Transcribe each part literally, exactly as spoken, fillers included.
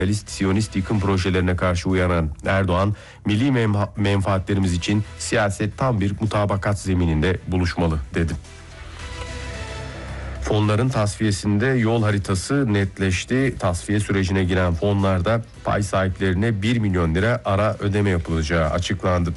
emperyalist, siyonist yıkım projelerine karşı uyanan Erdoğan, milli menfa- menfaatlerimiz için siyaset tam bir mutabakat zemininde buluşmalı dedi. Fonların tasfiyesinde yol haritası netleşti. Tasfiye sürecine giren fonlarda pay sahiplerine bir milyon lira ara ödeme yapılacağı açıklandı.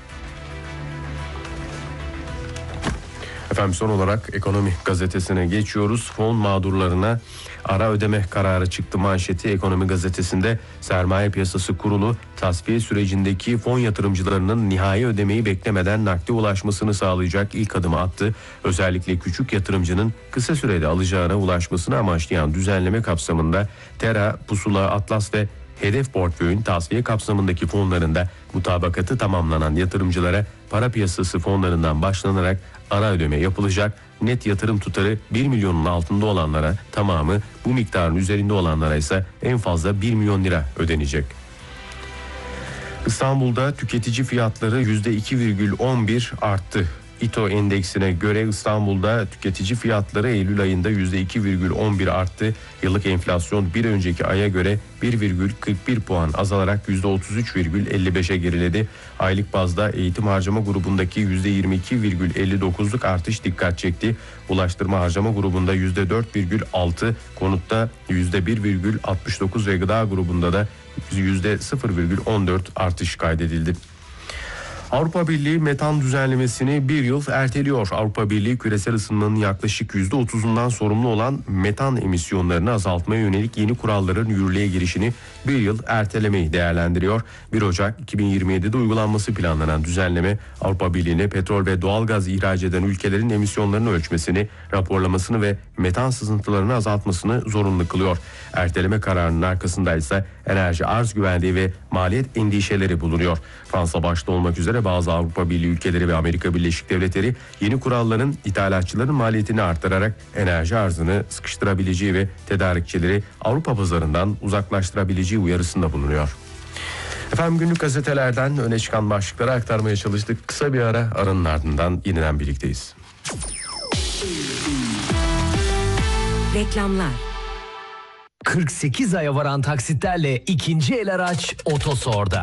Efendim son olarak Ekonomi Gazetesi'ne geçiyoruz. Fon mağdurlarına ara ödeme kararı çıktı manşeti Ekonomi Gazetesi'nde. Sermaye Piyasası Kurulu tasfiye sürecindeki fon yatırımcılarının nihai ödemeyi beklemeden nakde ulaşmasını sağlayacak ilk adımı attı. Özellikle küçük yatırımcının kısa sürede alacağına ulaşmasını amaçlayan düzenleme kapsamında Tera, Pusula, Atlas ve Hedef Portföy'ün tasfiye kapsamındaki fonlarında mutabakatı tamamlanan yatırımcılara para piyasası fonlarından başlanarak ara ödeme yapılacak. Net yatırım tutarı bir milyonun altında olanlara tamamı, bu miktarın üzerinde olanlara ise en fazla bir milyon lira ödenecek. İstanbul'da tüketici fiyatları yüzde iki virgül on bir arttı. İTO endeksine göre İstanbul'da tüketici fiyatları Eylül ayında yüzde iki virgül on bir arttı. Yıllık enflasyon bir önceki aya göre bir virgül kırk bir puan azalarak yüzde otuz üç virgül elli beşe geriledi. Aylık bazda eğitim harcama grubundaki yüzde yirmi iki virgül elli dokuzluk artış dikkat çekti. Ulaştırma harcama grubunda yüzde dört virgül altı, konutta yüzde bir virgül altmış dokuz ve gıda grubunda da yüzde sıfır virgül on dört artış kaydedildi. Avrupa Birliği metan düzenlemesini bir yıl erteliyor. Avrupa Birliği küresel ısınmanın yaklaşık yüzde otuzundan sorumlu olan metan emisyonlarını azaltmaya yönelik yeni kuralların yürürlüğe girişini bir yıl ertelemeyi değerlendiriyor. bir Ocak iki bin yirmi yedide uygulanması planlanan düzenleme Avrupa Birliği'ne petrol ve doğalgaz ihraç eden ülkelerin emisyonlarını ölçmesini, raporlamasını ve metan sızıntılarını azaltmasını zorunlu kılıyor. Erteleme kararının arkasında ise enerji arz güvenliği ve maliyet endişeleri bulunuyor. Fransa başta olmak üzere bazı Avrupa Birliği ülkeleri ve Amerika Birleşik Devletleri yeni kuralların ithalatçıların maliyetini artırarak enerji arzını sıkıştırabileceği ve tedarikçileri Avrupa pazarından uzaklaştırabileceği uyarısında bulunuyor. Efendim günlük gazetelerden öne çıkan başlıkları aktarmaya çalıştık. Kısa bir ara, aranın ardından yeniden birlikteyiz. Reklamlar. kırk sekiz aya varan taksitlerle ikinci el araç Otosor'da.